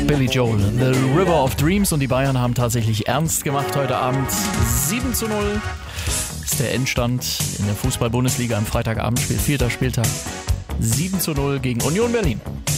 Billy Joel, The River of Dreams, und die Bayern haben tatsächlich ernst gemacht heute Abend. 7:0 ist der Endstand in der Fußball-Bundesliga im Freitagabendspiel, 4. Spieltag. 7:0 gegen Union Berlin.